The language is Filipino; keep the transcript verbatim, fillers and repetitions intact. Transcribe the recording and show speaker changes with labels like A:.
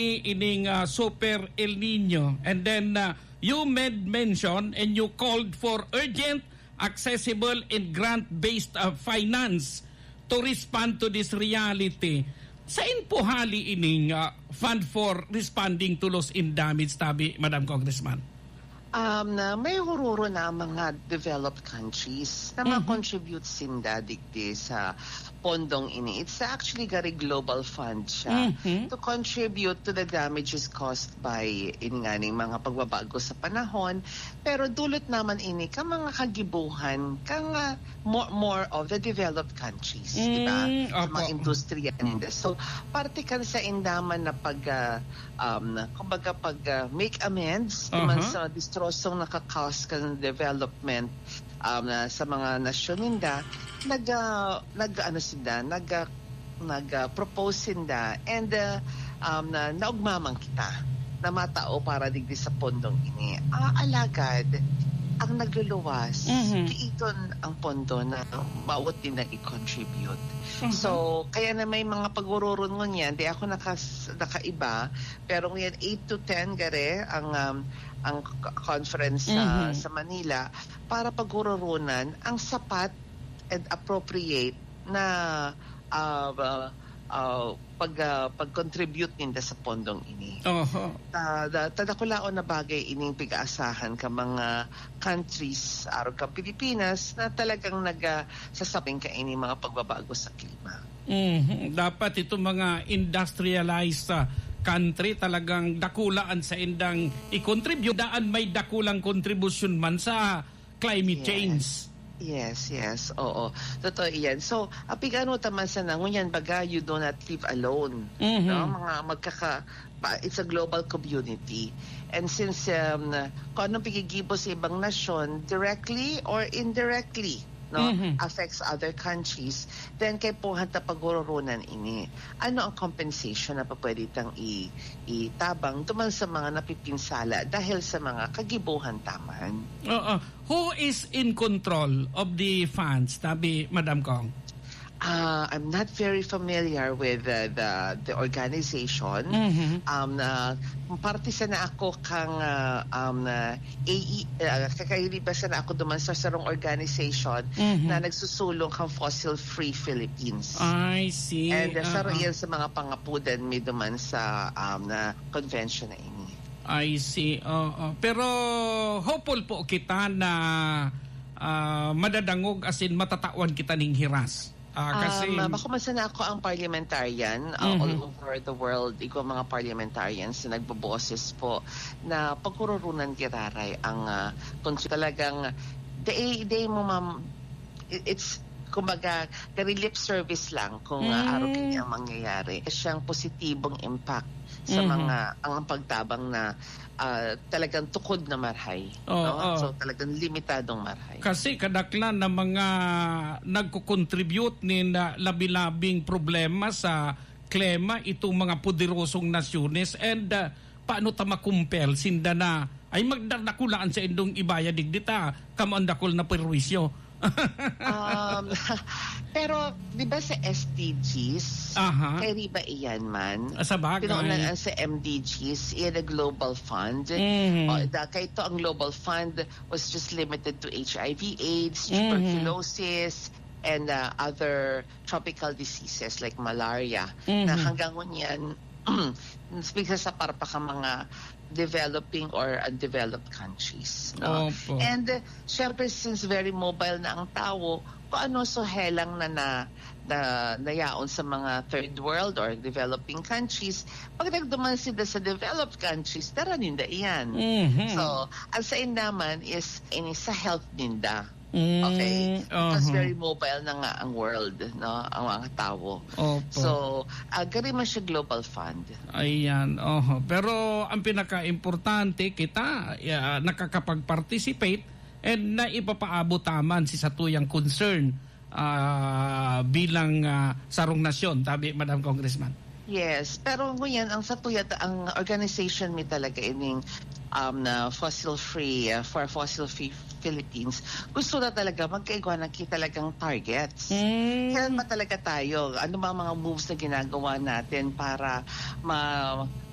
A: ining uh, Super El Nino, and then uh, you made mention and you called for urgent, accessible and grant-based uh, finance to respond to this reality. Saan po hali ining uh, fund for responding to loss in damage, tabi, Madam Congressman?
B: Um, na may hururo na mga developed countries na
A: Mhm.
B: ma-contribute sinda digdi sa pondong ini. It's actually gari global fund siya
A: Mhm.
B: to contribute to the damages caused by ini nga ning mga pagbabago sa panahon. Pero dulot naman ini ka mga kagibuhan kang uh, more, more of the developed countries,
A: Mm,
B: di ba? Sa
A: opo.
B: mga industriya nila. So, parte kan sa indaman na pag uh, um, kumbaga pag uh, make amends naman
A: Uh-huh.
B: sa distrosong nakakause ka ng development um, na sa mga nasyon ninda, nag, uh, nag ano sinda, nag, uh, nag uh, propose sinda and uh, um, na naugmamang kita na matao para digdi sa pondong ini. Ah, alagad, ang nagluluwas,
A: Mhm.
B: kiiton ang pondo na bawat din na i-contribute.
A: Mhm.
B: So, kaya na may mga pagururun mo niyan, di ako nakas, nakaiba, pero ngayon eight to ten gare ang um, ang k- conference sa,
A: Mhm.
B: sa Manila para pagkururunan ang sapat and appropriate na uh, uh, uh, pag, uh, pag-contribute ninda sa pondong ini.
A: Oho.
B: Uh, tadakulaon na bagay ining pig-aasahan ka mga countries araw ka Pilipinas na talagang nagsasabing ka ini mga pagbabago sa klima.
A: Mhm. Dapat itong mga industrialized uh, country talagang dakulaan sa indang i-contribute. Daan may dakulang kontribusyon man sa climate
B: Yes.
A: change.
B: Yes, yes, oo. Totoo iyan. So, apig ano taman sa nangunyan baga, you do not live alone.
A: Mhm.
B: No? Mga magkaka, pa- it's a global community. And since um, kung anong pigigibo sa ibang nasyon, directly or indirectly, no,
A: Mhm.
B: affects other countries, then kay puhan ta pagururunan ini. Ano ang compensation na pa pwede tang i- itabang tuman sa mga napipinsala dahil sa mga kagibuhan taman?
A: Oo. Who is in control of the funds, tabi, Madam Kong?
B: Uh, I'm not very familiar with uh, the the organization.
A: Mhm.
B: Um, na parte sa na ako kang uh, um, na A E, uh, kakayliba sa na ako duman sa sarong organization
A: Mhm.
B: na nagsusulong kang Fossil Free Philippines.
A: I see.
B: And uh, saro
A: Uh-uh.
B: yan sa mga pangapudan may duman sa um, na convention na ini.
A: I see. Oo. Pero hopeful po kita na ah, madadangog as in matatawan kita ning hiras. Ah, kasi
B: Um, bako man sana ako ang parliamentarian uh,
A: Mhm.
B: all over the world. Ikaw mga parliamentarians na nagboboses po na pagkururunan giraray ang uh, kung talagang day, day mo ma'am, it- it's kumbaga kari lip service lang kung uh,
A: Mm.
B: araw kanya ang mangyayari. Siyang positibong impact sa
A: Mhm.
B: mga ang pagtabang na uh, talagang tukod na marhay.
A: Oo,
B: no?
A: oo.
B: So talagang limitadong marhay.
A: kasi kadaklan na mga nagko-contribute ni na labi-labing problema sa klima itong mga poderosong nasyones, and uh, paano ta makumpel sinda na ay magdadakulaan sa indong ibaya digdita kamandakol na perwisyo.
B: um, pero, di ba sa S D Gs,
A: Aha.
B: kay riba iyan man,
A: Sa bagay.
B: pinaunahan sa M D Gs, iyan a global fund.
A: Mhm.
B: O, da, kaya ito ang global fund was just limited to H I V AIDS,
A: Mhm.
B: tuberculosis, and uh, other tropical diseases like malaria, na
A: Mhm.
B: hanggang ngunyan, speaks sa para pa ka mga developing or undeveloped countries. No?
A: Opo.
B: And uh, syempre, since very mobile na ang tao, kung ano so helang na na, na nayaon sa mga third world or developing countries, pag nagduman sila sa developed countries, tara ninda iyan.
A: Mhm.
B: So, ang sa naman is ini sa health ninda.
A: Mm,
B: Okay? Because
A: aha.
B: very mobile na nga ang world, no? Ang mga tao.
A: Opo.
B: So, uh, gari man siya global fund.
A: Ayan, oho. Pero ang pinaka-importante kita uh, nakakapag-participate and na ipapaabot taman si satuyang concern uh, bilang uh, sarong nasyon, tabi, Madam Congressman.
B: Yes, pero ngayon ang sa tuyat ang organization mi talaga ining um na fossil free uh, for fossil free Philippines. Gusto na talaga magkaigwa na kita talagang targets.
A: Mm.
B: Kailan ba talaga tayo? Ano ba mga moves na ginagawa natin para ma